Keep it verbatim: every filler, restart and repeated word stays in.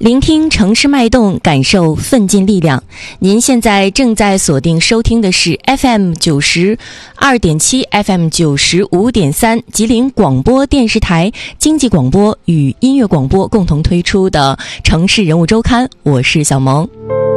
聆听城市脉动，感受奋进力量。您现在正在锁定收听的是 F M 九十二点七 F M 九十五点三吉林广播电视台经济广播与音乐广播共同推出的城市人物周刊，我是小萌。